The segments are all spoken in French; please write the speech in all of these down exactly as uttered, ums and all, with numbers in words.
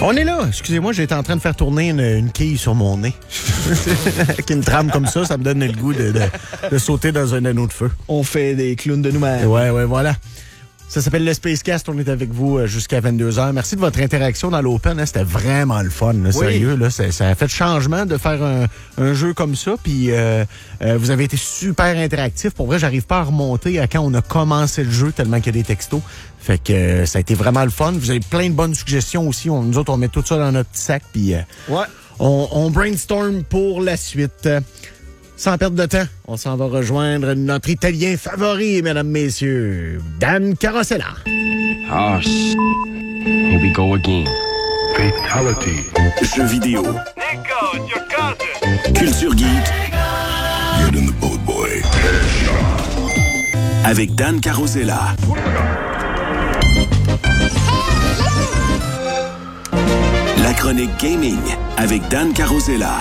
On est là. Excusez-moi, j'étais en train de faire tourner une, une quille sur mon nez. Avec une trame comme ça, ça me donne le goût de, de, de sauter dans un anneau de feu. On fait des clowns de nous-mêmes. Ouais, ouais, voilà. Ça s'appelle le Spacecast. On est avec vous jusqu'à vingt-deux heures. Merci de votre interaction dans l'Open. Hein. C'était vraiment le fun. Là, oui. Sérieux, là, ça, ça a fait changement de faire un, un jeu comme ça. Puis euh, euh, vous avez été super interactifs. Pour vrai, j'arrive pas à remonter à quand on a commencé le jeu tellement qu'il y a des textos. Fait que euh, ça a été vraiment le fun. Vous avez plein de bonnes suggestions aussi. On, nous autres, on met tout ça dans notre petit sac. Puis euh, ouais. on, on brainstorm pour la suite. Sans perdre de temps, on s'en va rejoindre notre Italien favori, mesdames, messieurs, Dan Carosella. Ah, sh... Here we go again. Fatality. Jeux vidéo. Nico, it's your cousin. Culture geek. Get in the boat, boy. Avec Dan Carosella. La chronique gaming avec Dan Carosella.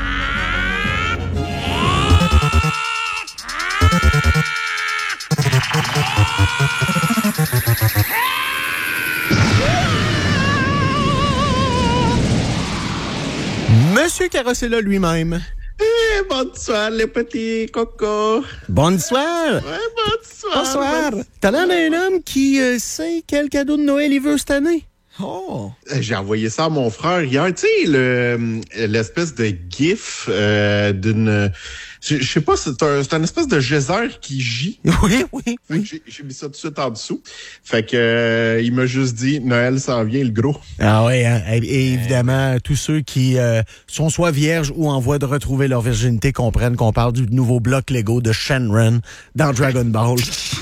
Monsieur Carosella lui-même. Eh, bonsoir, les petits cocos. Bonsoir. Ouais, bonsoir. Bonsoir. T'as l'air d'un homme qui euh, sait quel cadeau de Noël il veut cette année. Oh! J'ai envoyé ça à mon frère hier. Tu sais, le, l'espèce de gif euh, d'une... Je, je sais pas, c'est un, c'est une espèce de geyser qui gît. Oui, oui, oui. J'ai, j'ai mis ça tout de suite en dessous. Fait que euh, il m'a juste dit, Noël s'en vient, le gros. Ah oui, hein? Et, et évidemment, euh... tous ceux qui euh, sont soit vierges ou en voie de retrouver leur virginité comprennent qu'on parle du nouveau bloc Lego de Shenron dans Dragon Ball.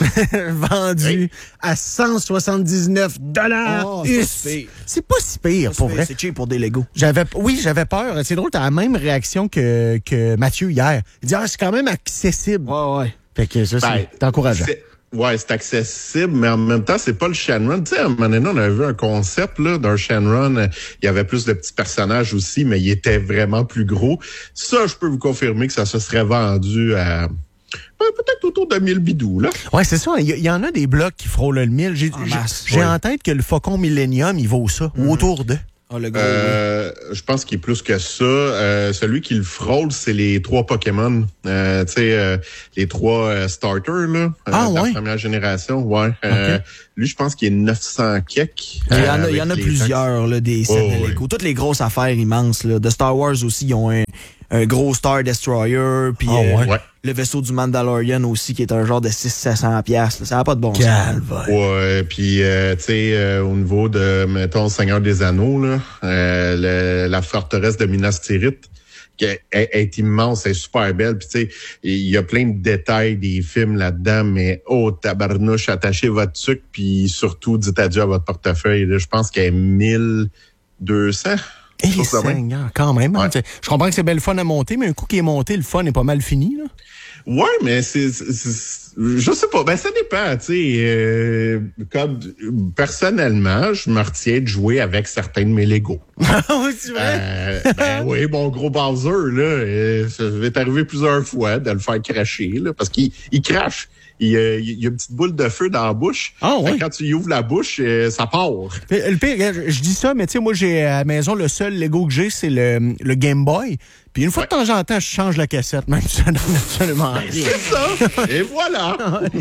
Vendu oui. à cent soixante-dix-neuf dollars. Oh, c'est, c'est pas si pire, c'est pour vrai. C'est cheap pour des Lego. J'avais, oui, j'avais peur. C'est drôle, t'as la même réaction que, que Mathieu hier. Il dit, ah, c'est quand même accessible. Ouais, ouais. Fait que ça, ben, c'est encourageant. C'est... Ouais, c'est accessible, mais en même temps, c'est pas le Shenron. Tu sais, à un moment donné, on avait vu un concept là, d'un Shenron. Il y avait plus de petits personnages aussi, mais il était vraiment plus gros. Ça, je peux vous confirmer que ça se serait vendu à... peut-être autour de mille bidous, là. Ouais, c'est ça. Il y, y en a des blocs qui frôlent le mille. J'ai, j'ai, j'ai ouais. en tête que le Faucon Millennium, il vaut ça, mmh. ou autour de. Oh, le gros, euh, oui. Je pense qu'il est plus que ça. Euh, celui qui le frôle, c'est les trois Pokémon. Euh, tu sais, euh, les trois euh, starters, là. Ah, euh, de ouais. la première génération, ouais. Euh, okay. Lui, je pense qu'il est neuf cents kek. Il y en a, il y en a plusieurs, là, des sets oh, de Lego. Oui. Toutes les grosses affaires immenses, là. De Star Wars aussi, ils ont un, un gros Star Destroyer, puis oh, euh, ouais. ouais. le vaisseau du Mandalorian aussi, qui est un genre de six cents à sept cents piastres. Ça n'a pas de bon sens. Ouais, puis euh, tu sais, euh, au niveau de, mettons, Seigneur des Anneaux, là, euh, le, la forteresse de Minas Tirith, qui est, est, est immense, elle est super belle. Puis tu sais, il y a plein de détails des films là-dedans, mais oh, tabarnouche, attachez votre sucre, puis surtout, dites adieu à votre portefeuille. Là, je pense qu'elle est mille deux cents. Eh, Seigneur, quand même. Ouais. Hein, je comprends que c'est belle fun à monter, mais un coup qui est monté, le fun est pas mal fini, là. Ouais, mais c'est, c'est, c'est je sais pas, ben ça dépend, tu sais. Euh, comme personnellement, je me retiens de jouer avec certains de mes Legos. Oui, tu vois. Euh, ben oui, mon gros Bowser là, euh, ça va t'arriver plusieurs fois de le faire cracher là, parce qu'il il crache. Il, euh, il y a une petite boule de feu dans la bouche. Ah, ouais. Quand tu y ouvres la bouche, euh, ça part. Le pire, je dis ça, mais tu sais, moi, j'ai à la maison, le seul Lego que j'ai, c'est le, le Game Boy. Puis une fois ouais. de temps en temps, je change la cassette, même si ça donne absolument rien. C'est ça! Et voilà!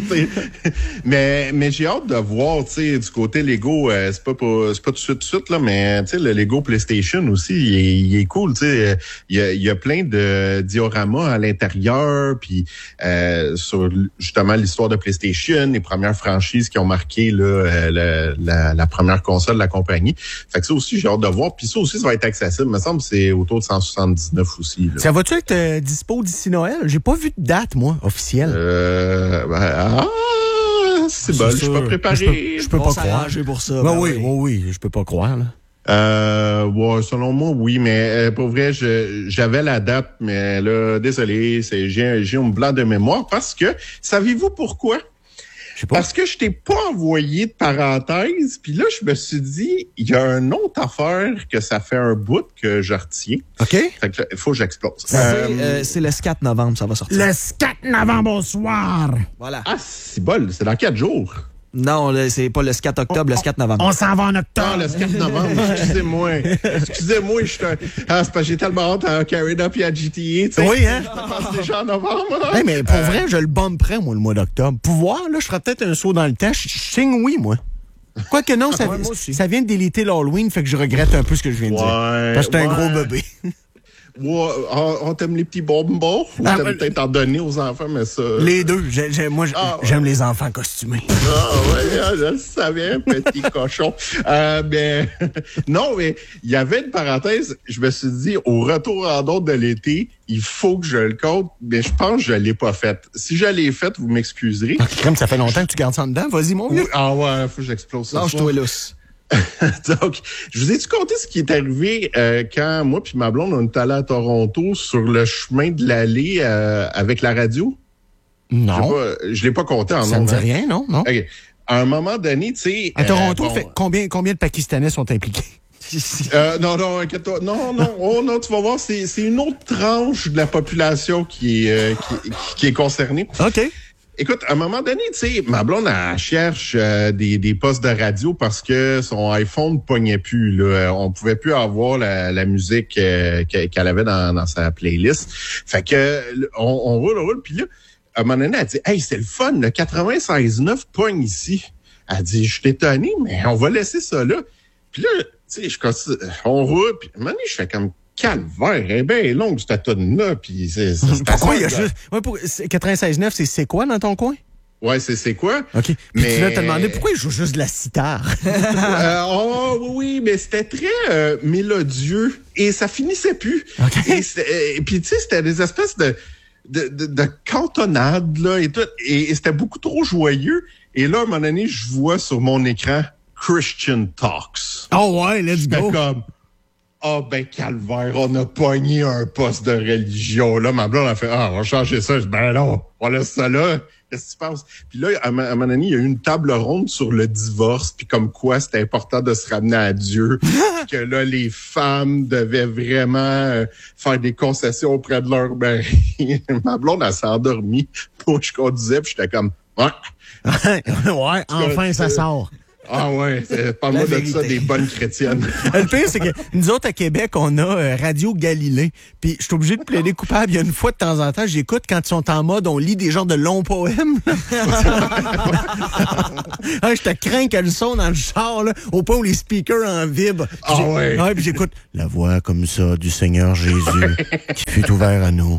mais mais j'ai hâte de voir, tu sais, du côté Lego, euh, c'est pas pas c'est pas tout de suite, tout de suite là, mais tu sais, le Lego PlayStation aussi, il est, il est cool, tu sais. Il y a, il y a plein de dioramas à l'intérieur, puis euh, sur justement l'histoire de PlayStation, les premières franchises qui ont marqué là euh, le, la, la première console de la compagnie. Fait que ça aussi, j'ai hâte de voir. Puis ça aussi, ça va être accessible. Il me semble que c'est autour de cent soixante-dix-neuf aussi. Là. Ça va-tu être euh, dispo d'ici Noël? J'ai pas vu de date, moi, officielle. Euh, ben, ah, c'est bon, je suis pas préparé. Je peux pas croire. Pour ça, ben ben oui, oui, oui, oui, je peux pas croire, là. Euh, ouais, selon moi, oui, mais euh, pour vrai, je, j'avais la date, mais là, désolé, c'est, j'ai, j'ai un blanc de mémoire parce que, savez-vous pourquoi? Je sais pas. Parce que je t'ai pas envoyé de parenthèse, puis là, je me suis dit, il y a une autre affaire que ça fait un bout que je retiens. OK. Fait que il faut que j'explose. C'est, euh, euh, c'est le quatre novembre, ça va sortir. Le quatre novembre au soir. Voilà. Ah, c'est bol, c'est dans quatre jours. Non, là, c'est pas le quatre octobre, le quatre novembre. On s'en va en octobre. Ah, le quatre novembre, excusez-moi. Excusez-moi, je suis un... Ah, c'est parce que j'ai tellement hâte à Carried Up et à G T A, tu sais. Oui, hein? Ça passe déjà en novembre. Hein? Hey, mais pour euh... vrai, je le bomberais, moi, le mois d'octobre. Pouvoir, là, je ferais peut-être un saut dans le temps. Je signe oui, moi. Quoique non, ça, ouais, ça vient de déliter l'Halloween, fait que je regrette un peu ce que je viens de ouais, dire. Parce que c'est ouais. un gros bébé. Ouais, on, on t'aime les petits bonbons. On ah, t'aime euh, peut-être en donner aux enfants, mais ça... Les deux. J'ai, j'ai, moi, ah, j'aime ouais. les enfants costumés. Ah ouais, je le savais, petit cochon. Euh, mais non, mais il y avait une parenthèse. Je me suis dit, au retour en d'autres de l'été, il faut que je le compte, mais je pense que je l'ai pas faite. Si je l'ai faite, vous m'excuserez. Ah, crème, ça fait longtemps que tu gardes ça dedans. Vas-y, mon vieux. Ah ouais, faut que j'explose ça. Lâche-toi lousse. Donc, je vous ai-tu conté ce qui est arrivé euh, quand moi puis ma blonde, on est allés à Toronto sur le chemin de l'allée euh, avec la radio? Non. Je ne l'ai pas compté en nom. Ça ne dit rien, non? non. Okay. À un moment donné, tu sais... À Toronto, euh, bon, fait combien, combien de Pakistanais sont impliqués? euh, non, non, inquiète-toi. Non, non, oh non, tu vas voir, c'est, c'est une autre tranche de la population qui est, euh, qui, qui est concernée. OK. Écoute, à un moment donné, tu sais, ma blonde, elle cherche euh, des, des postes de radio parce que son iPhone ne pognait plus. Là. On pouvait plus avoir la, la musique euh, qu'elle avait dans, dans sa playlist. Fait que on, on roule, on roule. Puis là, à un moment donné, elle dit « Hey, c'est le fun, le quatre-vingt-seize neuf pogne ici. » Elle dit « Je suis étonné, mais on va laisser ça là. » Puis là, tu sais, je continue, on roule. Puis à un moment donné, je fais comme... Calvaire, elle est bien longue, cette tonne-là, puis c'est... c'est Pourquoi il y a juste... Ouais, pour... quatre-vingt-seize neuf, c'est c'est quoi dans ton coin? Ouais, c'est c'est quoi? OK. Puis mais... tu l'as demandé pourquoi il joue juste de la sitar? euh, oh, oui, mais c'était très euh, mélodieux et ça finissait plus. OK. Et, et puis, tu sais, c'était des espèces de, de, de, de cantonades, là, et tout. Et, et c'était beaucoup trop joyeux. Et là, à un moment donné, je vois sur mon écran Christian Talks. Oh ouais, let's go. Comme... Ah, oh, ben, calvaire, on a pogné un poste de religion. Là, ma blonde a fait, ah, on va changer ça. Je dis, ben non, on laisse ça là. Qu'est-ce qui se passe? Puis là, à un moment donné, il y a eu une table ronde sur le divorce, puis comme quoi c'était important de se ramener à Dieu. Puis que là, les femmes devaient vraiment euh, faire des concessions auprès de leur mari. Ma blonde, elle s'est endormie. Moi, je conduisais, puis j'étais comme, ouais. ouais, enfin, ça sort. Ah ouais, parle-moi de ça, des bonnes chrétiennes. Le pire, c'est que nous autres, à Québec, on a euh, Radio Galilée. Puis je suis obligé de plaider coupable. Il y a une fois de temps en temps, j'écoute quand ils sont en mode, on lit des genres de longs poèmes. ah, je te crains qu'elle sonne dans le char, là, au point où les speakers en vibrent. Ah ouais. ouais. Puis j'écoute la voix comme ça du Seigneur Jésus qui fut ouvert à nous.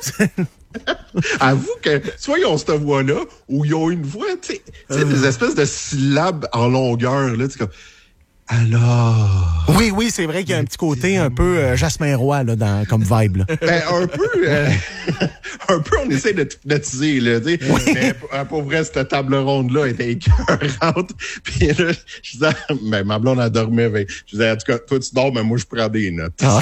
Avoue que soit ils ont cette voix-là, ou ils ont une voix, tu sais, euh... des espèces de syllabes en longueur, là, tu sais, comme... Alors... Oui, oui, c'est vrai qu'il y a un petit côté un peu euh, Jasmin Roy, là, dans, comme vibe, là. Ben, un peu, euh, un peu, on essaie de hypnotiser, là, tu sais. Oui. Mais pour vrai, cette table ronde-là était écœurante. Puis là, je disais, ben, ma blonde, elle dormait. Ben, je disais, en tout cas, toi, tu dors, mais moi, je prends des notes. Ah,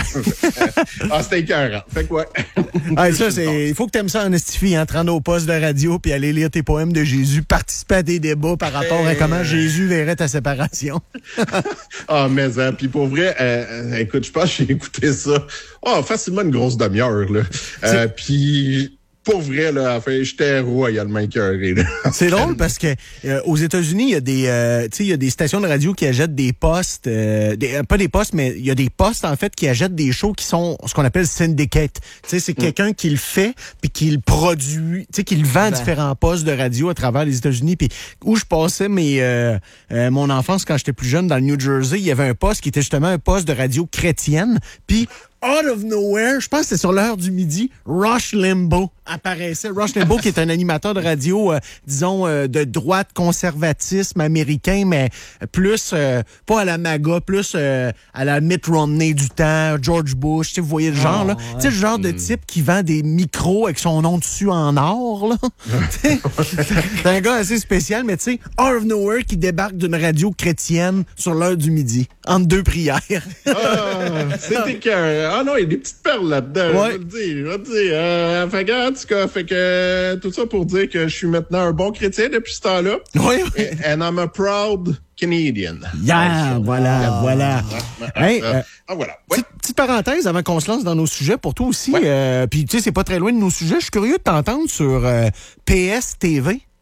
ah c'était écœurant. Fait que, ouais. Ah, ça, c'est, il faut que tu aimes ça en estifie, hein, te rendre au poste de radio puis aller lire tes poèmes de Jésus, participer à des débats par rapport hey. à comment Jésus verrait ta séparation. Ah, mais, hein, puis pour vrai, euh, écoute, je pense que j'ai écouté ça. Oh, facilement une grosse demi-heure, là. Euh, puis, pour vrai, là, enfin, j'étais royalement écœuré, là. C'est drôle parce que euh, aux États-Unis, il y a des, euh, tu sais, il y a des stations de radio qui achètent des postes, euh, des, pas des postes, mais il y a des postes en fait qui achètent des shows qui sont ce qu'on appelle syndicate. Tu sais, c'est mm. quelqu'un qui le fait puis qui le produit, tu sais, qui le vend à ben. différents postes de radio à travers les États-Unis. Puis où je passais mes, euh, euh, mon enfance quand j'étais plus jeune dans le New Jersey, il y avait un poste qui était justement un poste de radio chrétienne. Puis out of nowhere, je pense que c'était sur l'heure du midi, Rush Limbaugh apparaissait. Rush Limbaugh qui est un animateur de radio, euh, disons, euh, de droite conservatisme américain, mais plus, euh, pas à la MAGA, plus euh, à la Mitt Romney du temps, George Bush, tu sais, vous voyez le genre, oh, là. Ouais. Tu sais, le genre de type qui vend des micros avec son nom dessus en or, là. C'est un gars assez spécial, mais tu sais, out of nowhere qui débarque d'une radio chrétienne sur l'heure du midi, entre deux prières. Ah, c'était que... Ah non, il y a des petites perles là-dedans, ouais. Je vais le dire, je vais le dire. Euh, fait que, en tout cas, fait que, tout ça pour dire que je suis maintenant un bon chrétien depuis ce temps-là. Oui, oui. And I'm a proud Canadian. Yeah, voilà, ah, voilà. Ah, hey, euh, ah, voilà. Ouais. Petite, petite parenthèse avant qu'on se lance dans nos sujets pour toi aussi. Ouais. Euh, puis, tu sais, c'est pas très loin de nos sujets. Je suis curieux de t'entendre sur euh, P S T V.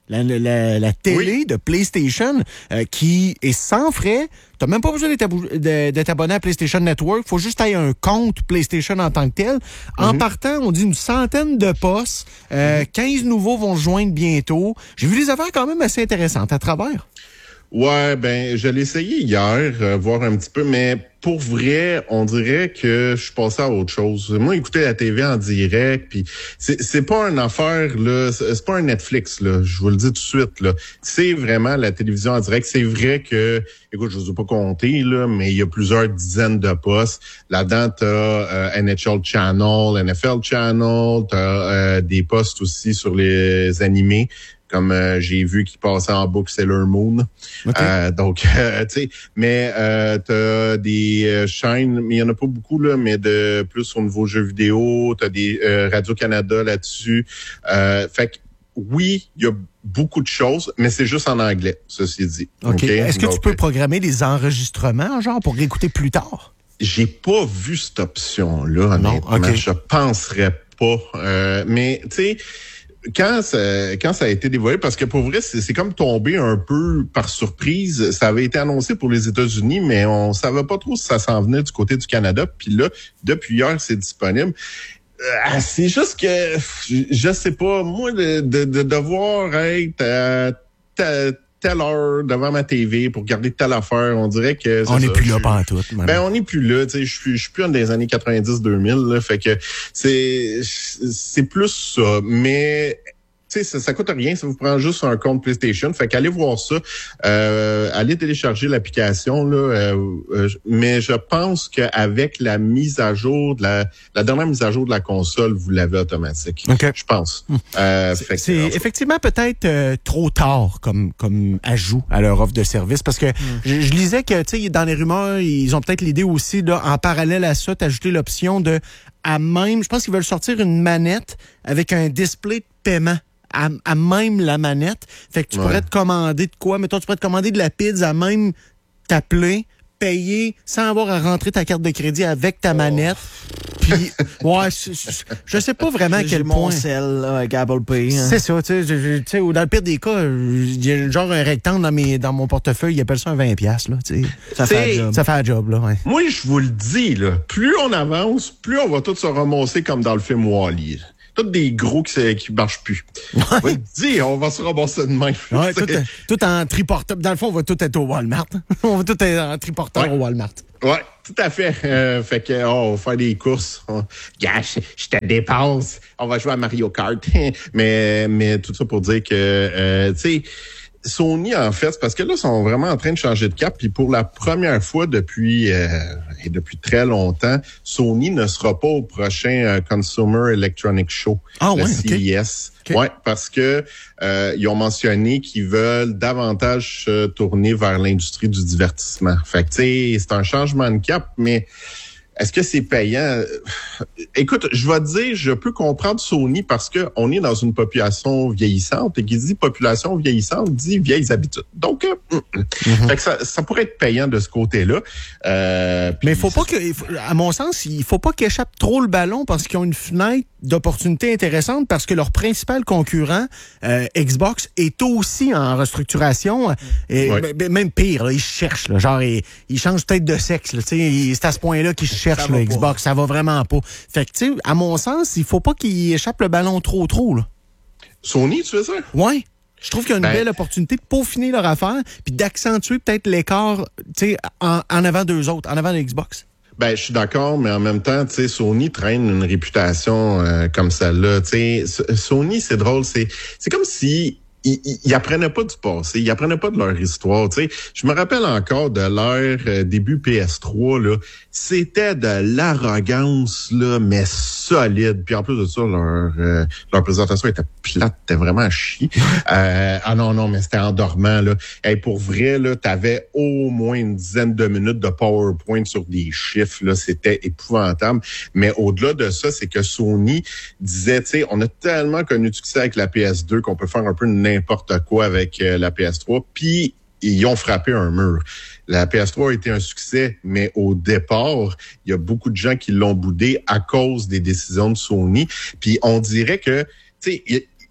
La, la, la télé oui. de PlayStation euh, qui est sans frais. T'as même pas besoin d'être, abou- d'être abonné à PlayStation Network. Faut juste avoir un compte PlayStation en tant que tel. Mm-hmm. En partant, on dit une centaine de postes. Euh, mm-hmm. quinze nouveaux vont se joindre bientôt. J'ai vu des affaires quand même assez intéressantes à travers. Ouais, ben, je l'ai essayé hier, euh, voir un petit peu, mais pour vrai, on dirait que je suis passé à autre chose. Moi, écouter la T V en direct, puis c'est, c'est pas une affaire, là, c'est, c'est pas un Netflix, là, je vous le dis tout de suite, là. C'est vraiment la télévision en direct. C'est vrai que, écoute, je vous ai pas compté, là, mais il y a plusieurs dizaines de postes. Là-dedans, t'as euh, N H L Channel, N F L Channel, t'as euh, des postes aussi sur les animés. Comme euh, j'ai vu qu'il passait en boucle Sailor Moon. Okay. Euh, donc, euh, tu sais, mais euh, t'as des euh, chaînes, mais il y en a pas beaucoup, là, mais de plus au niveau jeux vidéo, t'as des euh, Radio-Canada là-dessus. Euh, fait que oui, il y a beaucoup de choses, mais c'est juste en anglais, ceci dit. OK. okay? Est-ce que donc, tu peux programmer des enregistrements, genre, pour réécouter plus tard? J'ai pas vu cette option-là, honnêtement. Non? Okay. Je penserais pas. Euh, mais, tu sais, Quand ça, quand ça a été dévoilé, parce que pour vrai, c'est, c'est comme tombé un peu par surprise. Ça avait été annoncé pour les États-Unis, mais on savait pas trop si ça s'en venait du côté du Canada. Puis là, depuis hier, c'est disponible. Euh, c'est juste que, je sais pas, moi, de, de, de devoir être à ta, telle heure devant ma T V pour regarder telle affaire, on dirait que... On n'est plus là pantoute. Ben, on n'est plus là, tu sais, je suis je suis plus dans les années quatre-vingt-dix deux mille, là, fait que c'est c'est plus ça, mais... Tu sais, ça, ça coûte rien, ça vous prend juste un compte PlayStation. Fait qu'allez voir ça, euh, allez télécharger l'application là. Euh, euh, mais je pense qu'avec la mise à jour de la, la dernière mise à jour de la console, vous l'avez automatique. Okay. Je pense. Euh, c'est fait que, c'est effectivement peut-être euh, trop tard comme comme ajout à leur offre de service parce que mm. je, je lisais que tu sais dans les rumeurs ils ont peut-être l'idée aussi là en parallèle à ça d'ajouter l'option de à même, je pense qu'ils veulent sortir une manette avec un display de paiement. À, à même la manette. Fait que tu ouais. pourrais te commander de quoi? Mettons, tu pourrais te commander de la pizza à même t'appeler, payer, sans avoir à rentrer ta carte de crédit avec ta oh. manette. Puis, ouais, je, je sais pas vraiment à quel point. Mon sel, là, avec Apple Pay. Hein. C'est ça, tu sais, ou dans le pire des cas, il y a genre un rectangle dans, mes, dans mon portefeuille, il appelle ça un vingt piastres, là, tu sais. Ça fait un job. Ça fait un job, là, ouais. Moi, je vous le dis, là, plus on avance, plus on va tous se ramasser comme dans le film Wall-E. Tous des gros qui, qui marchent plus. Ouais. On va te dire, on va se ramasser de même. Ouais, tout, tout en triporteur. Dans le fond, on va tout être au Walmart. On va tout être en triporteur ouais. au Walmart. Ouais, tout à fait. Euh, fait que, oh, on va faire des courses. Oh, gars, je, je te dépense. On va jouer à Mario Kart. mais, mais tout ça pour dire que, euh, tu sais, Sony, en fait, parce que là, ils sont vraiment en train de changer de cap. Puis pour la première fois depuis euh, et depuis très longtemps, Sony ne sera pas au prochain euh, Consumer Electronics Show, ah, le ouais, C E S. Okay. Okay. Ouais, parce que euh, ils ont mentionné qu'ils veulent davantage se tourner vers l'industrie du divertissement. Fait que tu sais, c'est un changement de cap, mais est-ce que c'est payant? Écoute, je vais te dire, je peux comprendre Sony parce que on est dans une population vieillissante et qui dit population vieillissante dit vieilles habitudes. Donc, euh, mm-hmm. fait que ça, ça pourrait être payant de ce côté-là. Euh, Mais il faut pas que, à mon sens, il faut pas qu'ils échappent trop le ballon parce qu'ils ont une fenêtre d'opportunité intéressante parce que leur principal concurrent, euh, Xbox, est aussi en restructuration. Et ouais. b- même pire, là, ils cherchent, là, genre ils, ils changent peut-être de sexe. Là, c'est à ce point-là qu'ils cherchent le Xbox. Pas. Ça va vraiment pas. Fait que, tu sais, à mon sens, il faut pas qu'ils échappent le ballon trop trop. Là. Sony, tu fais ça? Oui. Je trouve qu'il y a une ben, belle opportunité de peaufiner leur affaire puis d'accentuer peut-être l'écart, tu sais, en, en avant d'eux autres, en avant de Xbox. Ben, je suis d'accord, mais en même temps, tu sais, Sony traîne une réputation euh, comme celle-là. Tu sais, Sony, c'est drôle, c'est c'est comme si ils, ils, ils apprenaient pas du passé, ils apprenaient pas de leur histoire. Tu sais, je me rappelle encore de l'ère euh, début P S trois là, c'était de l'arrogance là, mais solide. Puis en plus de ça, leur euh, leur présentation était plate, c'était vraiment à chier. euh, ah non non, mais c'était endormant là. Et pour vrai là, t'avais au moins une dizaine de minutes de PowerPoint sur des chiffres là, c'était épouvantable. Mais au-delà de ça, c'est que Sony disait, tu sais, on a tellement connu du succès avec la P S deux qu'on peut faire un peu n'importe quoi avec euh, la P S trois. Puis ils ont frappé un mur. La P S trois a été un succès, mais au départ, il y a beaucoup de gens qui l'ont boudé à cause des décisions de Sony. Puis on dirait que, tu sais,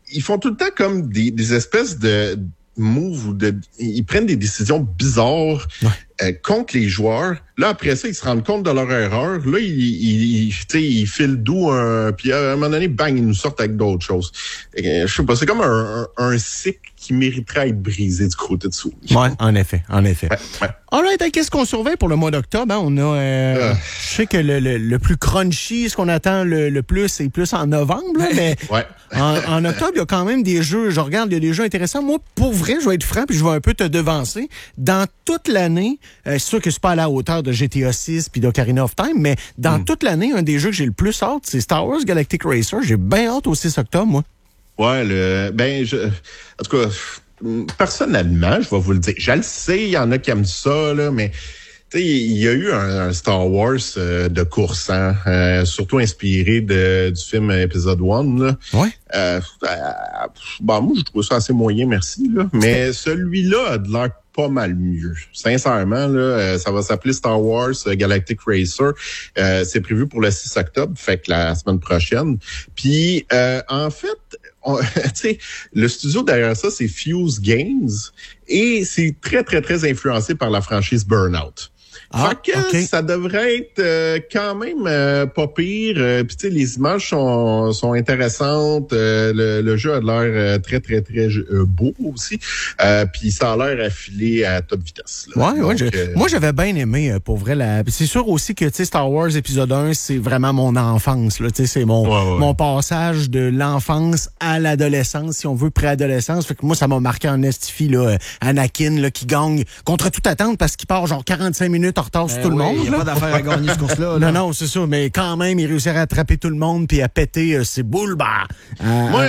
ils font tout le temps comme des, des espèces de moves ou de, ils prennent des décisions bizarres ouais. euh, contre les joueurs. Là, après ça, ils se rendent compte de leur erreur. Là, ils, ils, ils, tu sais, ils filent doux un, puis à un moment donné, bang, ils nous sortent avec d'autres choses. Et, je sais pas, c'est comme un, un, un cycle qui mériterait à être brisé du côté de Sony. Ouais, en effet, en effet. Ouais, ouais. All right, qu'est-ce qu'on surveille pour le mois d'octobre? Hein? On a, euh, euh. je sais que le, le, le plus crunchy, ce qu'on attend le, le plus, c'est plus en novembre, là, mais ouais. en, en octobre, il y a quand même des jeux, je regarde, il y a des jeux intéressants. Moi, pour vrai, je vais être franc, puis je vais un peu te devancer. Dans toute l'année, euh, c'est sûr que c'est pas à la hauteur de G T A six puis d'Ocarina of Time, mais dans mm. toute l'année, un des jeux que j'ai le plus hâte, c'est Star Wars Galactic Racer. J'ai bien hâte au six octobre, moi. Ouais, le, ben, je, en tout cas, personnellement, je vais vous le dire. Je le sais, il y en a qui aiment ça, là, mais tu sais, il y a eu un, un Star Wars euh, de course, hein, euh, surtout inspiré de, du film épisode un. Là. Ouais. Euh, euh, bon, moi, je trouve ça assez moyen, merci. Là. Mais celui-là a de l'air pas mal mieux. Sincèrement, là, euh, ça va s'appeler Star Wars Galactic Racer. Euh, c'est prévu pour le six octobre, fait que la semaine prochaine. Puis, euh, en fait, tu sais, le studio derrière ça, c'est Fuse Games et c'est très, très, très influencé par la franchise Burnout. Ah, fait que okay. ça devrait être euh, quand même euh, pas pire. Euh, Puis tu sais, les images sont sont intéressantes. Euh, le, le jeu a l'air euh, très très très euh, beau aussi. Euh, Puis ça a l'air affilé à toute vitesse. Là. Ouais, Donc, ouais. Je, euh, moi, j'avais bien aimé euh, pour vrai. La, c'est sûr aussi que tu sais, Star Wars épisode un, c'est vraiment mon enfance. Là, tu sais, c'est mon ouais, ouais. mon passage de l'enfance à l'adolescence, si on veut préadolescence. Fait que moi, ça m'a marqué en estifi là, Anakin là qui gagne contre toute attente parce qu'il part genre quarante-cinq minutes en retard sur ben tout oui, le monde. Il n'y a pas d'affaire à gagner ce course-là. Non, non, c'est ça. Mais quand même, il réussit à attraper tout le monde puis à péter euh, ses boules. Bah, euh, moi,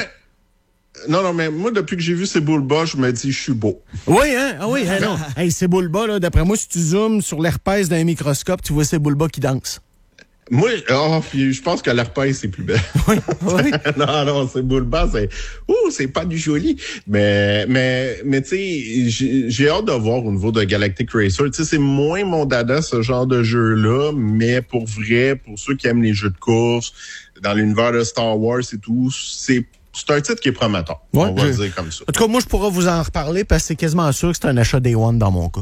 non, non, mais moi, depuis que j'ai vu ces boules bas, je me dis, je suis beau. Oui, hein? Ah oui, hein, non. Hey, ces boules bas, là, d'après moi, si tu zoomes sur l'herpès d'un microscope, tu vois ces boules bas qui dansent. Moi, oh, puis je pense que l'herpès, c'est plus belle. Oui, oui. non, non, c'est boule bas, c'est, ouh, c'est pas du joli. Mais, mais, mais, tu sais, j'ai, j'ai hâte de voir au niveau de Galactic Racer. Tu sais, c'est moins mon dada, ce genre de jeu-là, mais pour vrai, pour ceux qui aiment les jeux de course, dans l'univers de Star Wars et tout, c'est, c'est un titre qui est prometteur. Ouais, on va le je... dire comme ça. En tout cas, moi, je pourrais vous en reparler parce que c'est quasiment sûr que c'est un achat Day One dans mon cas.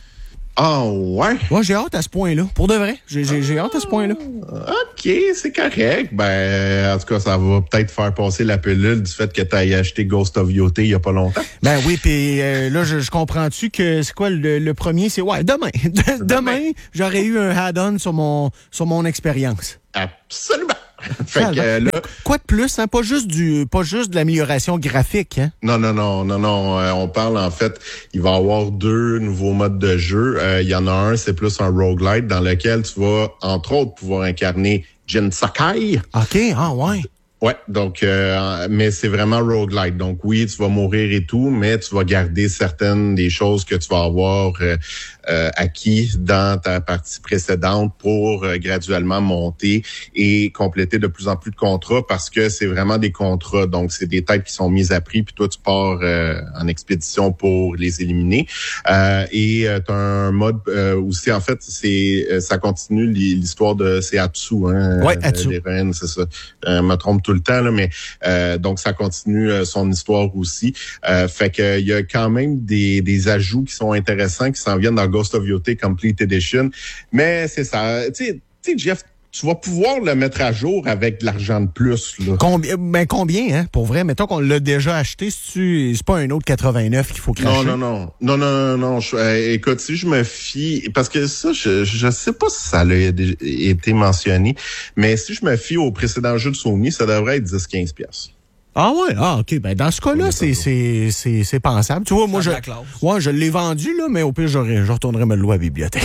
Ah, ouais? Ouais, j'ai hâte à ce point-là. Pour de vrai, j'ai, j'ai, j'ai hâte à ce point-là. OK, c'est correct. Ben, en tout cas, ça va peut-être faire passer la pilule du fait que tu aies acheté Ghost of Yote il y a pas longtemps. Ben oui, puis euh, là, je, je comprends-tu que c'est quoi le, le premier? C'est, ouais, demain. demain, demain, j'aurais eu un add-on sur mon, sur mon expérience. Absolument. Fait que, euh, là, quoi de plus, hein? Pas juste du, pas juste de l'amélioration graphique, hein? Non, non, non, non, non. Euh, on parle, en fait, il va y avoir deux nouveaux modes de jeu. Euh, il y en a un, c'est plus un roguelite dans lequel tu vas, entre autres, pouvoir incarner Jin Sakai. OK, ah ouais. Ouais, donc, euh, mais c'est vraiment roguelite. Donc oui, tu vas mourir et tout, mais tu vas garder certaines des choses que tu vas avoir euh, euh, acquis dans ta partie précédente pour euh, graduellement monter et compléter de plus en plus de contrats parce que c'est vraiment des contrats. Donc c'est des têtes qui sont mises à prix, puis toi tu pars euh, en expédition pour les éliminer. Euh, et euh, tu as un mode euh, aussi, en fait, c'est euh, ça continue l'histoire de c'est Atsu, hein. Ouais, Atsu. Les reines, c'est ça. Euh, me trompe tout le temps, là, mais euh, donc ça continue euh, son histoire aussi. Euh, fait que il y a quand même des, des ajouts qui sont intéressants qui s'en viennent dans Ghost of Yote Complete Edition. Mais c'est ça. Tu sais, Jeff, tu vas pouvoir le mettre à jour avec de l'argent de plus. Là. Combien, ben combien, hein, pour vrai? Mettons qu'on l'a déjà acheté, c'est, c'est pas un autre quatre-vingt-neuf qu'il faut cracher. Non, non, non. Non, non, non, non. Je, euh, écoute, si je me fie... Parce que ça, je je sais pas si ça a été mentionné, mais si je me fie au précédent jeu de Sony, ça devrait être dix à quinze piastres. Ah ouais, ah ok. Ben dans ce cas-là, c'est c'est c'est c'est pensable. Tu vois, moi je ouais, je l'ai vendu là, mais au pire j'aurais je retournerai me le louer à la bibliothèque.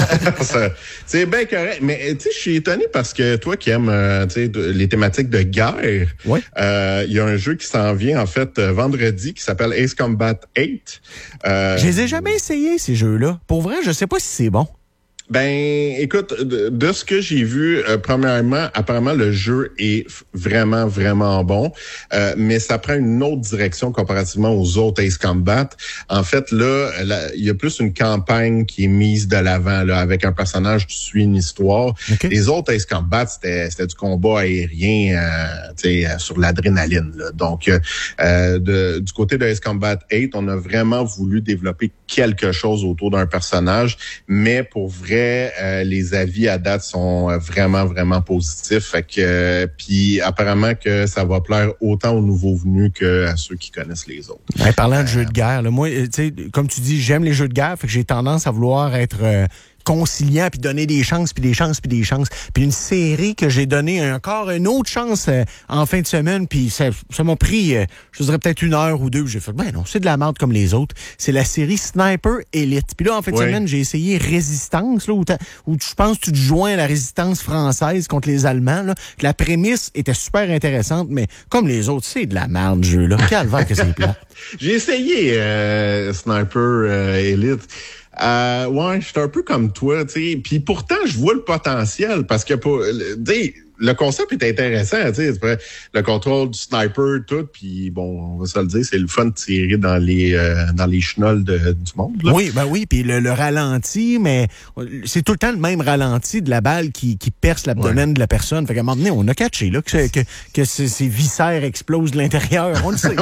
C'est bien correct, mais tu sais, je suis étonné parce que toi qui aimes euh, tu sais les thématiques de guerre, il ouais. euh, y a un jeu qui s'en vient en fait euh, vendredi qui s'appelle Ace Combat huit. Euh, je les ai jamais essayés ces jeux-là. Pour vrai, je sais pas si c'est bon. Ben, écoute, de, de ce que j'ai vu, euh, premièrement, apparemment, le jeu est f- vraiment, vraiment bon, euh, mais ça prend une autre direction comparativement aux autres Ace Combat. En fait, là, la- il y a plus une campagne qui est mise de l'avant, là, avec un personnage qui suit une histoire. Okay. Les autres Ace Combat, c'était, c'était du combat aérien, euh, tu sais, sur l'adrénaline, là. Donc, euh, de, du côté de Ace Combat huit, on a vraiment voulu développer quelque chose autour d'un personnage, mais pour vrai, Euh, les avis à date sont euh, vraiment, vraiment positifs. Fait que, euh, puis apparemment que ça va plaire autant aux nouveaux venus qu'à ceux qui connaissent les autres. Ben, parlant de jeux de guerre, là, moi, tu sais, comme tu dis, j'aime les jeux de guerre, fait que j'ai tendance à vouloir être euh, conciliant, puis donner des chances, puis des chances, puis des chances. Puis une série que j'ai donné encore une autre chance euh, en fin de semaine, puis ça, ça m'a pris, euh, je dirais peut-être une heure ou deux, j'ai fait, ben non, c'est de la merde comme les autres. C'est la série Sniper Elite. Puis là, en fin de Oui. semaine, j'ai essayé Résistance, là, où, où je pense que tu te joins à la résistance française contre les Allemands. Là. La prémisse était super intéressante, mais comme les autres, c'est de la merde, ce jeu-là. Calvaire que c'est plat. J'ai essayé euh, Sniper euh, Elite. Euh, ouais, j'étais un peu comme toi, tu sais. Puis pourtant, je vois le potentiel parce que, pour, tu sais, le concept est intéressant, tu sais. Le contrôle du sniper, tout. Puis bon, on va se le dire, c'est le fun de tirer dans les euh, dans les chenolles de, du monde. Là. Oui, ben oui. Puis le, le ralenti, mais c'est tout le temps le même ralenti de la balle qui, qui perce l'abdomen ouais. de la personne. Fait qu'à un moment donné, on a catché là que que, que ses viscères explosent de l'intérieur. On le sait.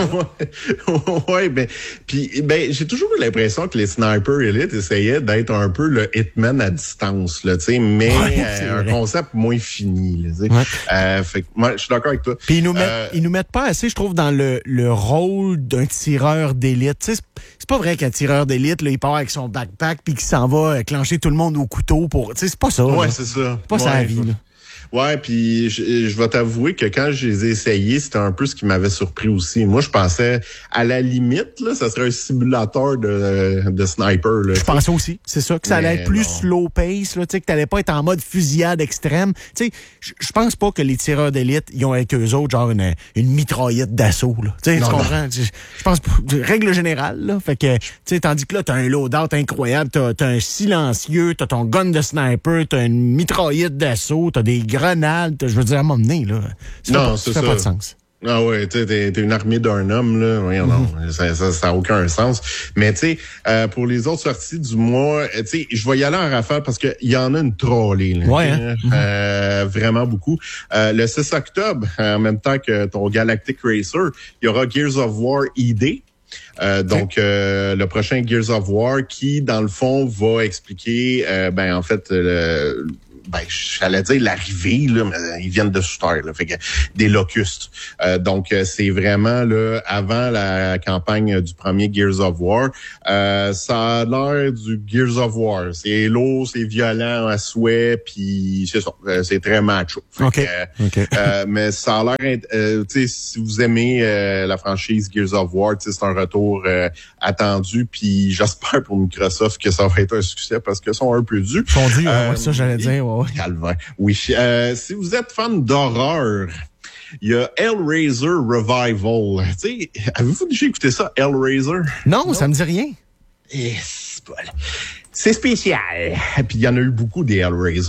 ouais, ben puis ben j'ai toujours eu l'impression que les Sniper Elite essayaient d'être un peu le Hitman à distance, là, tu sais, mais ouais, euh, un concept moins fini, là, tu sais. Ouais. Euh, fait que moi, je suis d'accord avec toi. Puis ils nous mettent, euh, ils nous mettent pas assez, je trouve, dans le, le rôle d'un tireur d'élite. Tu sais, c'est pas vrai qu'un tireur d'élite, là, il part avec son backpack puis qu'il s'en va clencher tout le monde au couteau pour. Tu sais, c'est pas ça. Ouais, là. c'est ça. C'est pas ouais, ça la vie. Là. Ouais, puis je, je vais t'avouer que quand je les ai essayés, c'était un peu ce qui m'avait surpris aussi. Moi, je pensais, à la limite, là, ça serait un simulateur de, de sniper. Là, je pensais aussi, c'est ça, que ça allait mais être plus non. slow pace, là, que t'allais pas être en mode fusillade extrême. Tu sais, je pense pas que les tireurs d'élite, ils ont avec eux autres, genre une, une mitraillette d'assaut. Tu sais, tu comprends? Je pense, règle générale, là, fait que, tu sais, tandis que là, t'as un loadout incroyable, t'as, t'as un silencieux, t'as ton gun de sniper, t'as une mitraillette d'assaut, t'as des grenades, je veux dire, à un moment donné, là. Ça non, pas, c'est ça. ça. fait pas de sens. Ah ouais, tu sais, t'es, t'es une armée d'un homme, là. Oui, non, mm-hmm. ça, ça, ça a aucun sens. Mais tu sais, euh, pour les autres sorties du mois, tu sais, je vais y aller en rafale parce que il y en a une trollée, là. Ouais, hein? euh, mm-hmm. Vraiment beaucoup. Euh, le six octobre, en même temps que ton Galactic Racer, il y aura Gears of War I D. Euh, donc, euh, le prochain Gears of War qui, dans le fond, va expliquer, euh, ben, en fait, le... Ben, j'allais dire l'arrivée, là, mais ils viennent de sous terre, là, fait que des locustes. Euh, donc, c'est vraiment là avant la campagne du premier Gears of War. Euh, ça a l'air du Gears of War. C'est lourd, c'est violent à souhait, puis c'est ça, c'est très macho. OK. Que, euh, okay. euh, mais ça a l'air, euh, tu sais, si vous aimez euh, la franchise Gears of War, tu sais, c'est un retour euh, attendu, puis j'espère pour Microsoft que ça va être un succès parce que sont un peu dus. Ils sont dus, euh, ouais, ça j'allais dire. Ouais. Calvaire. Oui. Euh, si vous êtes fan d'horreur, il y a Hellraiser Revival. Tu sais, avez-vous déjà écouté ça, Hellraiser? Non, non. Ça me dit rien. Et c'est, pas... c'est spécial. Puis il y en a eu beaucoup des Hellraiser.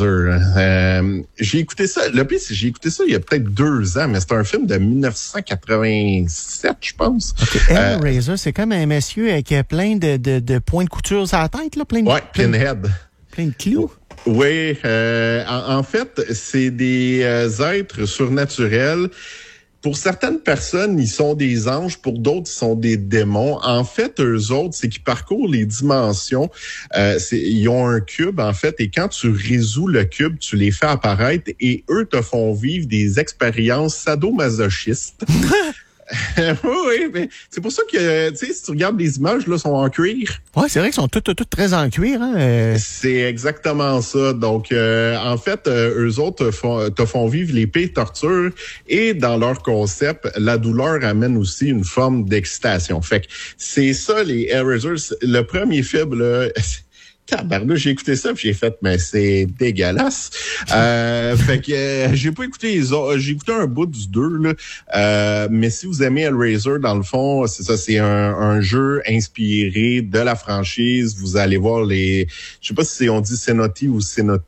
Euh, j'ai écouté ça. Le pire, c'est j'ai écouté ça il y a peut-être deux ans, mais c'est un film de dix-neuf cent quatre-vingt-sept, je pense. Okay. Hellraiser, euh, c'est comme un monsieur avec plein de, de, de points de couture sur la tête, là, plein de. Ouais, plein, Pinhead. Plein de clous. Oui, euh, en, en fait, c'est des euh, êtres surnaturels. Pour certaines personnes, ils sont des anges. Pour d'autres, ils sont des démons. En fait, eux autres, c'est qu'ils parcourent les dimensions. Euh, c'est, ils ont un cube, en fait, et quand tu résous le cube, tu les fais apparaître et eux te font vivre des expériences sadomasochistes. Oui, mais c'est pour ça que, tu sais, si tu regardes les images, là, sont en cuir. Ouais, c'est vrai qu'ils sont toutes, toutes très en cuir, hein. Euh... C'est exactement ça. Donc, euh, en fait, euh, eux autres te font, te font vivre les pires tortures et dans leur concept, la douleur amène aussi une forme d'excitation. Fait que c'est ça, les Hellraisers. Le premier film, là, tabarnouche, j'ai écouté ça, puis j'ai fait, mais c'est dégueulasse. euh, fait que euh, j'ai pas écouté les autres. J'ai écouté un bout du deux, là. Euh, mais si vous aimez Hellraiser, dans le fond, c'est ça, c'est un, un jeu inspiré de la franchise. Vous allez voir les, je sais pas si on dit Cenote ou Cenote.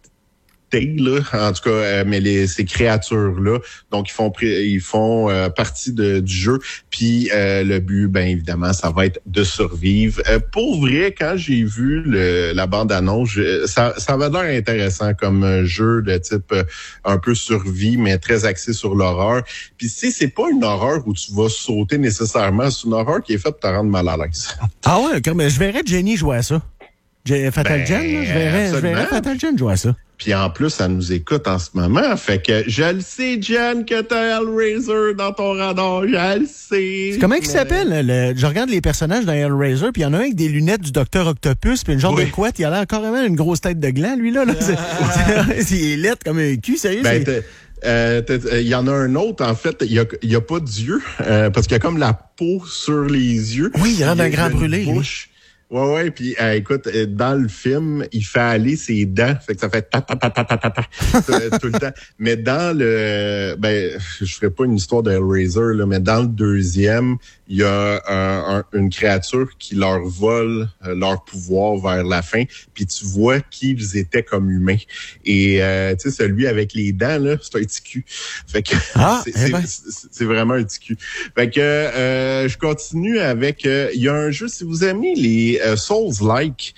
Là, en tout cas, euh, mais les, ces créatures-là, donc ils font ils font euh, partie de, du jeu. Puis euh, le but, ben évidemment, ça va être de survivre. Euh, pour vrai, quand j'ai vu le, la bande-annonce, je, ça, ça avait l'air intéressant comme jeu de type euh, un peu survie, mais très axé sur l'horreur. Puis si c'est pas une horreur où tu vas sauter nécessairement, c'est une horreur qui est faite pour te rendre mal à l'aise. Ah ouais, comme je verrais Jenny jouer à ça. Fatal ben, Gen, là, je verrais, je verrais Fatal Gen jouer à ça. Puis en plus, elle nous écoute en ce moment. Fait que je le sais, Jen, que t'as Hellraiser dans ton radar. Je le sais. C'est comment mais... il s'appelle? Le... Je regarde les personnages dans Hellraiser, puis il y en a un avec des lunettes du Docteur Octopus, puis une genre oui. de couette. Il a l'air carrément une grosse tête de gland, lui, là. là. C'est... il est laid comme un cul, sérieux. Ben, il euh, y en a un autre, en fait. Il n'y a, a pas d'yeux, euh, parce qu'il y a comme la peau sur les yeux. Oui, il a l'air d'un grand brûlé. Bouche. Ouais, ouais, puis euh, écoute, dans le film, il fait aller ses dents, fait que ça fait ta ta ta ta ta ta ta tout le temps. Mais dans le, ben, je ferai pas une histoire de Hellraiser là, mais dans le deuxième, il y a un, un, une créature qui leur vole euh, leur pouvoir vers la fin, puis tu vois qu'ils étaient comme humains. Et euh, tu sais, celui avec les dents là, c'est un petit cul. Fait que ah, c'est, eh c'est, ben. c'est, c'est vraiment un petit cul. Fait que euh, je continue avec, euh, il y a un jeu si vous aimez les Euh, Souls-like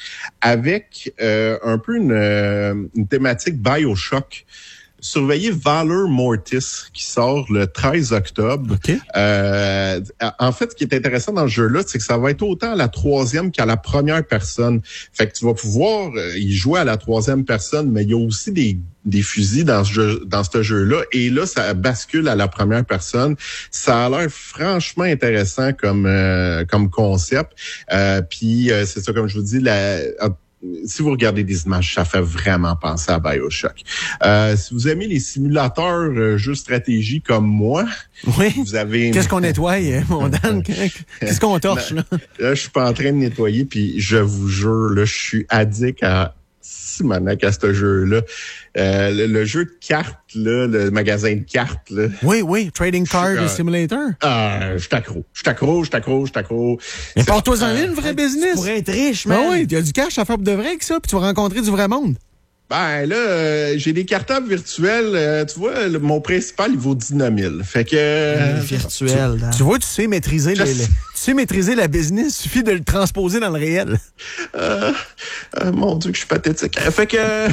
avec euh, un peu une, euh, une thématique BioShock. Surveillez Valor Mortis qui sort le treize octobre. Okay. Euh, en fait, ce qui est intéressant dans ce jeu-là, c'est que ça va être autant à la troisième qu'à la première personne. Fait que tu vas pouvoir euh, y jouer à la troisième personne, mais il y a aussi des des fusils dans ce jeu, dans ce jeu-là. Et là, ça bascule à la première personne. Ça a l'air franchement intéressant comme euh, comme concept. Euh, Puis euh, c'est ça, comme je vous dis, la si vous regardez des images, ça fait vraiment penser à BioShock. Euh, si vous aimez les simulateurs euh, jeux stratégie comme moi, oui. vous avez... Qu'est-ce qu'on nettoie, mon Dan? Qu'est-ce qu'on torche, là? Là, je suis pas en train de nettoyer, puis je vous jure, là, je suis addict à Simonac à ce jeu-là. Euh, le, le jeu de cartes, là, le magasin de cartes, là. Oui, oui, Trading Card euh, Simulator. Ah, je t'accro. Je t'accro, je t'accro, je t'accro. Mais porte-toi en une vraie business. Pour être riche, man. Ben oui, il y a du cash à faire pour de vrai avec ça, puis tu vas rencontrer du vrai monde. Ben là, euh, j'ai des cartables virtuels. Euh, tu vois, le, mon principal, il vaut dix-neuf mille. Fait que... Euh, virtuel. Tu, tu vois, tu sais maîtriser les, les, tu sais maîtriser la business. Il suffit de le transposer dans le réel. Euh, euh, mon Dieu, que je suis pathétique. Fait que...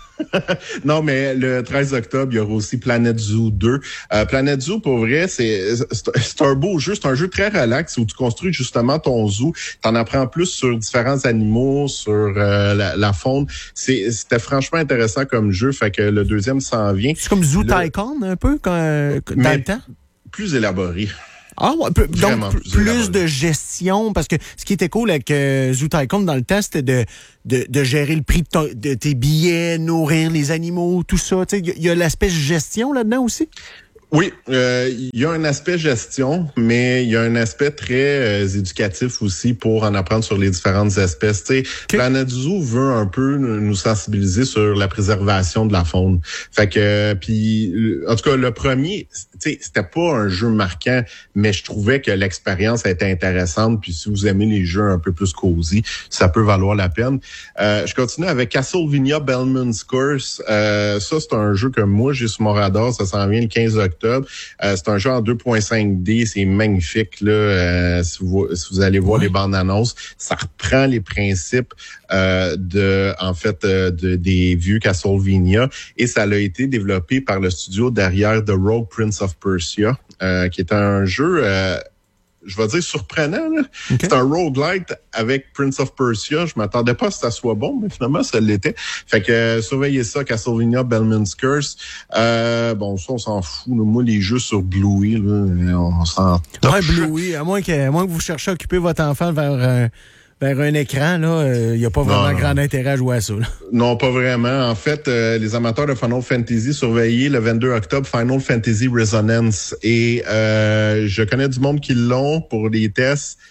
non, mais le treize octobre, il y aura aussi Planet Zoo deux. Euh, Planet Zoo, pour vrai, c'est, c'est, c'est un beau jeu. C'est un jeu très relax où tu construis justement ton zoo. T'en apprends plus sur différents animaux, sur euh, la, la faune. C'est, c'était franchement intéressant comme jeu. Fait que le deuxième s'en vient. C'est comme Zoo Tycoon, un peu, quand, dans mais le temps? Plus élaboré. Ah ouais, peu, donc plus, plus de gestion, parce que ce qui était cool avec euh, Zoo Tycoon dans le temps, c'était de, de, de gérer le prix de, ton, de tes billets, nourrir les animaux, tout ça. Il y, y a l'aspect gestion là-dedans aussi? Oui, il euh, y a un aspect gestion, mais il y a un aspect très euh, éducatif aussi pour en apprendre sur les différentes espèces. Tu sais, okay. Planet Zoo veut un peu nous sensibiliser sur la préservation de la faune. Fait que, puis, en tout cas, le premier, tu sais, c'était pas un jeu marquant, mais je trouvais que l'expérience était intéressante. Puis, si vous aimez les jeux un peu plus cosy, ça peut valoir la peine. Euh, je continue avec Castlevania Bellman's Curse. Euh, ça, c'est un jeu que moi j'ai sur mon radar. Ça s'en vient le quinze octobre. Euh, c'est un jeu en deux point cinq D, c'est magnifique là. Euh, si, vous, si vous allez voir oui. les bandes annonces, ça reprend les principes euh, de, en fait, euh, de, des vieux Castlevania et ça a été développé par le studio derrière The Rogue Prince of Persia, euh, qui est un jeu. Euh, je vais dire surprenant, là. Okay. C'est un roguelite avec Prince of Persia. Je m'attendais pas à ce que ça soit bon, mais finalement, ça l'était. Fait que, euh, surveillez ça, Castlevania Bellman's Curse. Euh, bon, ça, on s'en fout. Là. Moi, les jeux sur Bluey, là, on s'en torche. Ouais, Bluey, à moins que, à moins que vous cherchiez à occuper votre enfant vers... Euh... vers un écran, là, il euh, n'y a pas vraiment non, grand non. intérêt à jouer à ça. Là. Non, pas vraiment. En fait, euh, les amateurs de Final Fantasy, surveillez le vingt-deux octobre Final Fantasy Resonance. Et euh, je connais du monde qui l'ont pour les tests.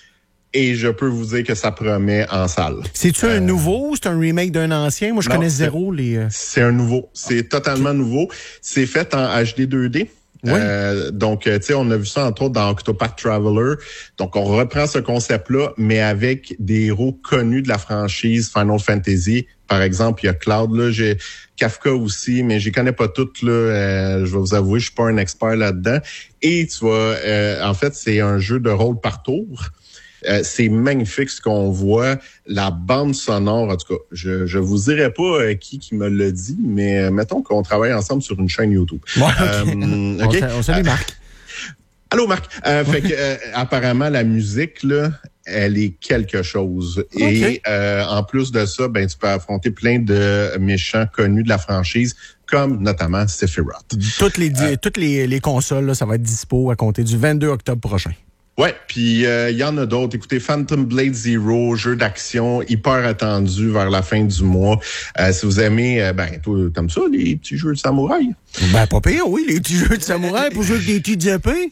Et je peux vous dire que ça promet en salle. C'est-tu Euh, un nouveau ou c'est un remake d'un ancien? Moi, je non, connais c'est- zéro les... euh, C'est un nouveau. C'est totalement nouveau. C'est fait en H D deux D. Oui. Euh, donc, euh, tu sais, on a vu ça entre autres dans Octopath Traveler. Donc, on reprend ce concept-là, mais avec des héros connus de la franchise Final Fantasy. Par exemple, il y a Cloud, là, j'ai Kafka aussi, mais je les connais pas toutes, là. Euh, je vais vous avouer, je suis pas un expert là-dedans. Et tu vois, euh, en fait, c'est un jeu de rôle par tour. Euh, c'est magnifique ce qu'on voit. La bande sonore, en tout cas, je je vous dirai pas euh, qui qui me l'a dit, mais euh, mettons qu'on travaille ensemble sur une chaîne YouTube. Ouais, ok. Euh, On ok. sa- On salue Marc. Allô Marc. Euh, fait que euh, apparemment la musique là, elle est quelque chose. Et Ok. euh, en plus de ça, ben tu peux affronter plein de méchants connus de la franchise, comme notamment Sephiroth. Toutes les, di- Euh, toutes les, les consoles, là, ça va être dispo à compter du vingt-deux octobre prochain. Ouais, puis il euh, y en a d'autres. Écoutez, Phantom Blade Zero, jeu d'action hyper attendu vers la fin du mois. Euh, si vous aimez, euh, ben, toi, t'aimes ça, les petits jeux de samouraï? Ben, pas pire, oui, les petits jeux de samouraï pour jouer avec des petites épées.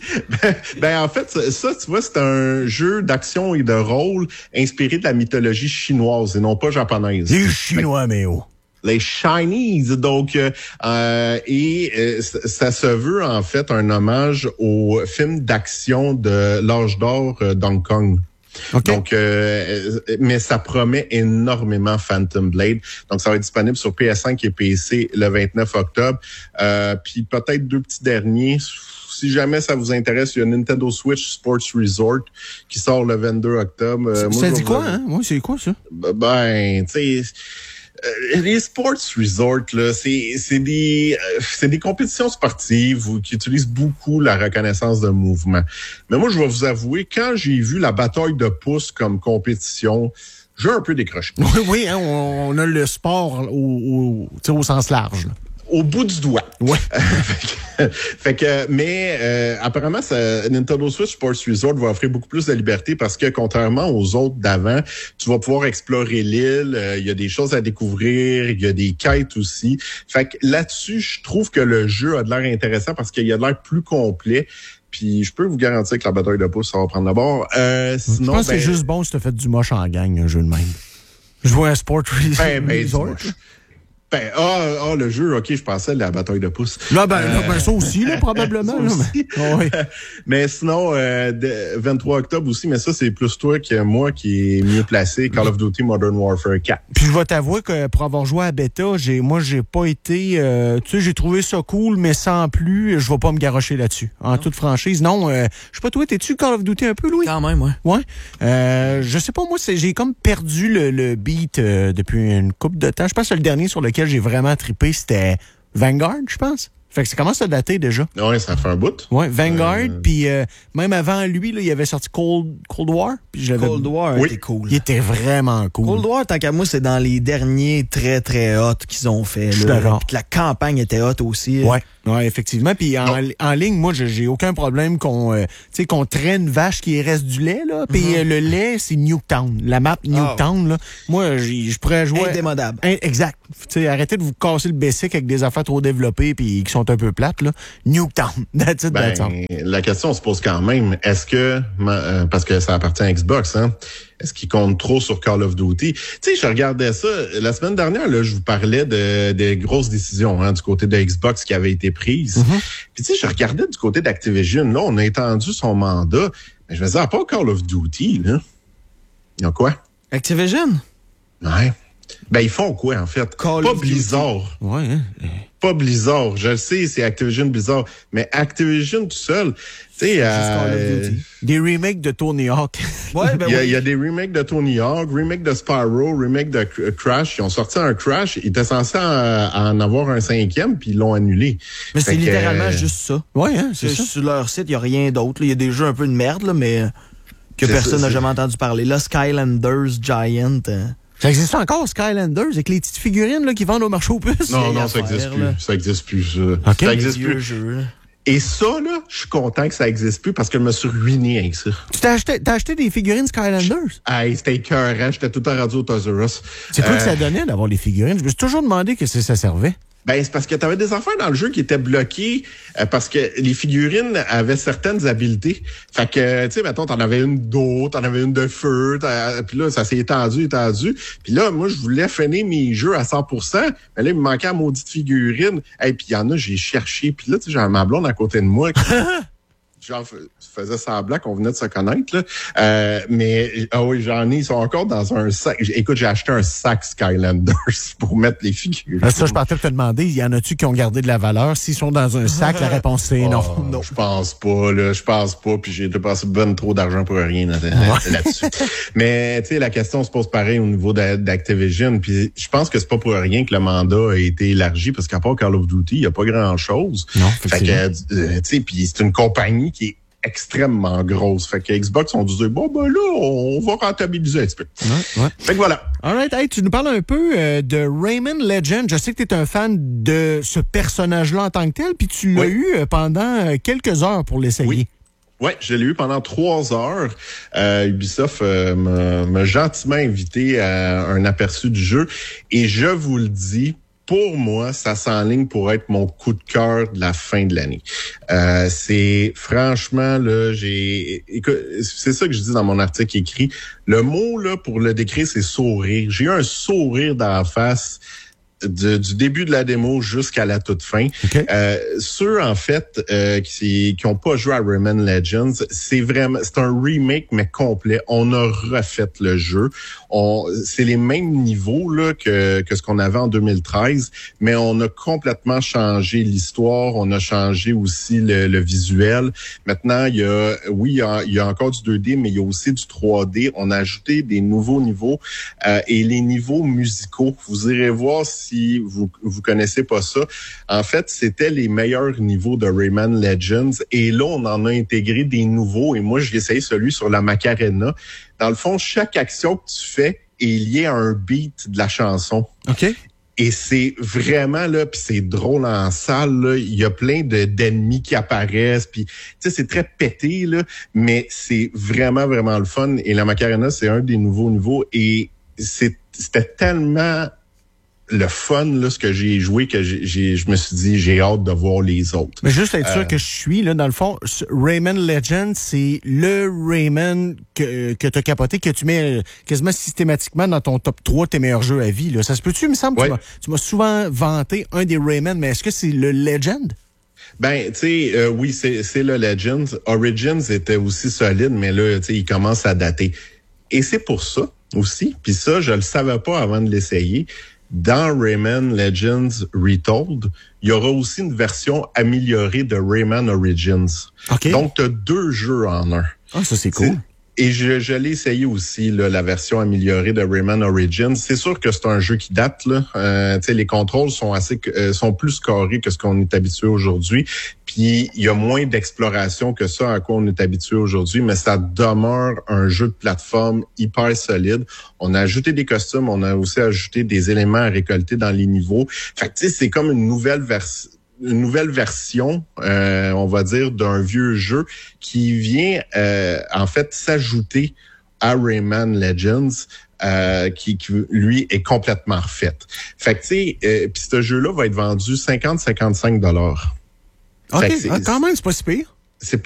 Ben, en fait, ça, ça, tu vois, c'est un jeu d'action et de rôle inspiré de la mythologie chinoise et non pas japonaise. Les Chinois, mais oh. Les Chinese, donc euh, euh, et euh, ça, ça se veut en fait un hommage au film d'action de l'âge d'or euh, d'Hong Kong. OK. Donc, euh, mais ça promet énormément Phantom Blade. Donc, ça va être disponible sur P S cinq et P C le vingt-neuf octobre. Euh, puis peut-être deux petits derniers. Si jamais ça vous intéresse, il y a Nintendo Switch Sports Resort qui sort le vingt-deux octobre. Euh, moi, ça je dit vais quoi, vous- hein? Moi, c'est quoi, ça? Ben, tu sais... Euh, les sports resorts, là, c'est c'est des euh, c'est des compétitions sportives où- qui utilisent beaucoup la reconnaissance de mouvement. Mais moi, je vais vous avouer, quand j'ai vu la bataille de pouces comme compétition, j'ai un peu décroché. Oui, oui, hein, on, on a le sport au, au, tu sais, au sens large. Là. Au bout du doigt. Ouais. fait, que, fait que, mais euh, apparemment, ça, Nintendo Switch Sports Resort va offrir beaucoup plus de liberté parce que contrairement aux autres d'avant, tu vas pouvoir explorer l'île. Il euh, y a des choses à découvrir, il y a des quêtes aussi. Fait que là-dessus, je trouve que le jeu a de l'air intéressant parce qu'il a de l'air plus complet. Puis je peux vous garantir que la bataille de pouces, ça va prendre d'abord. Euh, Je sinon, pense que ben, c'est juste bon si t'as fait du moche en gang, un jeu de même. Je vois un sport ben, ben, resort. dis-moi. Ben, ah, ah, le jeu, OK, je pensais à la bataille de pouces. Là, ben, là, ben, ça aussi, là, probablement. ça là, aussi. mais- oh, oui. Mais sinon, euh, de- vingt-trois octobre aussi, mais ça, c'est plus toi que moi qui est mieux placé. Call of Duty Modern Warfare quatre. Puis je vais t'avouer que pour avoir joué à bêta, j'ai, moi, j'ai pas été... euh, tu sais, j'ai trouvé ça cool, mais sans plus, je vais pas me garrocher là-dessus. En toute franchise. Non, euh, je sais pas, toi, t'es-tu Call of Duty un peu, Louis? Quand même, ouais. Ouais. Euh, je sais pas, moi, c'est, j'ai comme perdu le, le beat euh, depuis une couple de temps. Je pense que le dernier sur lequel j'ai vraiment trippé, c'était Vanguard, je pense. Fait que ça commence à dater déjà. Ouais, ça fait un bout. Ouais, Vanguard, Euh. puis euh, même avant lui, là, il avait sorti Cold, Cold War. Puis je l'avais- Cold War Oui. était cool. Il était vraiment cool. Cold War, tant qu'à moi, c'est dans les derniers très, très hot qu'ils ont fait. Je suis là. d'accord. Puis que la campagne était hot aussi. Ouais, ouais, effectivement. Puis en, en ligne, moi, j'ai j'ai aucun problème qu'on, euh, tu sais, qu'on traîne une vache qui reste du lait, là. Puis Mm-hmm. euh, le lait, c'est Nuketown. La map Nuketown, là. Moi, j'ai- je pourrais jouer. Indémodable. In- Exact. Tu sais, arrêtez de vous casser le basic avec des affaires trop développées puis qui sont un peu plates, là. Nuketown. That's it, Ben, that's all. la question se pose quand même, est-ce que, ma- euh, parce que ça appartient à Xbox, hein, est-ce qu'ils comptent trop sur Call of Duty? Tu sais, je regardais ça, la semaine dernière, là, je vous parlais de, de grosses décisions hein, du côté de Xbox qui avaient été prises. Puis tu sais, je regardais du côté d'Activision, là, on a étendu son mandat, mais je me disais, à part Call of Duty, là, il y a quoi? Activision? Ouais. Ben, ils font quoi, en fait? Call Pas of Duty. Blizzard. Ouais, hein. Pas Blizzard. Je le sais, c'est Activision Blizzard. Mais Activision tout seul, tu sais... Call of euh, Duty. Des remakes de Tony Hawk. Ouais, ben Il y, a, oui. il y a des remakes de Tony Hawk, remake de Spyro, remake de Cr- Crash. Ils ont sorti un Crash. Ils étaient censés en, en avoir un cinquième, puis ils l'ont annulé. Mais c'est Fait que, littéralement euh, juste ça. Ouais, hein, c'est Sur, ça. sur leur site, il n'y a rien d'autre. là. Il y a des jeux un peu de merde, là, mais euh, que C'est personne ça, n'a c'est- jamais entendu parler. Là, Skylanders, Giant. euh, Ça existe encore, Skylanders, avec les petites figurines là, qui vendent au marché aux puces? Non, vieille non, ça affaire, existe plus. là. Ça existe plus. Ça, Ok. ça des existe vieux plus. jeux. là. Et ça, là, je suis content que ça existe plus parce que je me suis ruiné avec ça. Tu t'as acheté, t'as acheté des figurines Skylanders? Hey, c'était écœurant. J'étais tout le temps rendu au Toys R Us. C'est quoi Euh, que ça donnait d'avoir les figurines? Je me suis toujours demandé que ça, ça servait. Ben, c'est parce que t'avais des affaires dans le jeu qui étaient bloquées euh, parce que les figurines avaient certaines habiletés. Fait que, tu sais, mettons, t'en avais une d'eau, t'en avais une de feu, puis là, ça s'est étendu, étendu. Puis là, moi, je voulais finir mes jeux à cent pour cent, mais là, il me manquait la maudite figurine. Et hey, puis il y en a, j'ai cherché. Puis là, tu sais, j'avais ma blonde à côté de moi. Genre, faisait semblant qu'on venait de se connaître, là. Euh, mais, ah oui, j'en ai, ils sont encore dans un sac. Écoute, j'ai acheté un sac Skylanders pour mettre les figures. Ah, ça, je partais de te demander, y en a-tu qui ont gardé de la valeur? S'ils sont dans un sac, la réponse c'est non. Oh, non. Je pense pas, là. Je pense pas, puis j'ai dépensé ben trop d'argent pour rien là- ouais. là-dessus. Mais, tu sais, la question se pose pareil au niveau d'Activision, puis je pense que c'est pas pour rien que le mandat a été élargi, parce qu'à part Call of Duty, il y a pas grand-chose. Non, fait que, euh, tu sais, puis c'est une compagnie qui est extrêmement grosse. Fait que Xbox ont dit, bon, ben là, on va rentabiliser un petit peu. Ouais, ouais. Fait que voilà. All right. Hey, tu nous parles un peu euh, de Rayman Legends. Je sais que tu es un fan de ce personnage-là en tant que tel, puis tu l'as oui. eu euh, pendant euh, quelques heures pour l'essayer. Oui. Oui, je l'ai eu pendant trois heures. Euh, Ubisoft euh, m'a, m'a gentiment invité à un aperçu du jeu. Et je vous le dis, pour moi, ça s'enligne pour être mon coup de cœur de la fin de l'année. Euh, c'est franchement, là, j'ai... Écoute, c'est ça que je dis dans mon article écrit. Le mot, là, pour le décrire, c'est sourire. J'ai eu un sourire dans la face de, du début de la démo jusqu'à la toute fin. Okay. Euh, ceux, en fait, euh, qui qui ont pas joué à Rayman Legends, c'est vraiment, c'est un remake, mais complet. On a refait le jeu. On, c'est les mêmes niveaux, là, que, que ce qu'on avait en deux mille treize, mais on a complètement changé l'histoire. On a changé aussi le, le visuel. Maintenant, il y a, oui, il y a, il y a encore du deux D, mais il y a aussi du trois D. On a ajouté des nouveaux niveaux, euh, et les niveaux musicaux. Vous irez voir si vous, vous connaissez pas ça. En fait, c'était les meilleurs niveaux de Rayman Legends. Et là, on en a intégré des nouveaux. Et moi, j'ai essayé celui sur la Macarena. Dans le fond, chaque action que tu fais est liée à un beat de la chanson. OK. Et c'est vraiment, là, puis c'est drôle en salle, là. Il y a plein de, d'ennemis qui apparaissent, puis tu sais, c'est très pété, là, mais c'est vraiment, vraiment le fun. Et la Macarena, c'est un des nouveaux niveaux. Et c'est, c'était tellement le fun, là, ce que j'ai joué, que j'ai, j'ai, je me suis dit, j'ai hâte de voir les autres. Mais juste être sûr euh, que je suis, là, dans le fond, Rayman Legends, c'est le Rayman que, que tu as capoté, que tu mets quasiment systématiquement dans ton top trois de tes meilleurs jeux à vie, là. Ça se peut-tu, il me semble? Ouais. Tu m'as, tu m'as souvent vanté un des Rayman, mais est-ce que c'est le Legend? Ben, tu sais, euh, oui, c'est, c'est le Legends. Origins était aussi solide, mais là, tu sais, il commence à dater. Et c'est pour ça aussi, puis ça, je le savais pas avant de l'essayer. Dans Rayman Legends Retold, il y aura aussi une version améliorée de Rayman Origins. Okay. Donc, tu as deux jeux en un. Ah, ça, c'est cool. Et je, je l'ai essayé aussi, là, la version améliorée de Rayman Origins. C'est sûr que c'est un jeu qui date, là. Euh, tu sais, les contrôles sont assez, euh, sont plus carrés que ce qu'on est habitué aujourd'hui. Puis, il y a moins d'exploration que ça à quoi on est habitué aujourd'hui, mais ça demeure un jeu de plateforme hyper solide. On a ajouté des costumes, on a aussi ajouté des éléments à récolter dans les niveaux. Fait que, tu sais, c'est comme une nouvelle version. une nouvelle version, euh, on va dire, d'un vieux jeu qui vient, euh, en fait, s'ajouter à Rayman Legends, euh, qui, qui, lui, est complètement refait. Fait que, tu sais, euh, puis ce jeu-là va être vendu cinquante à cinquante-cinq dollars. OK, ah, quand même, c'est pas si pire. C'est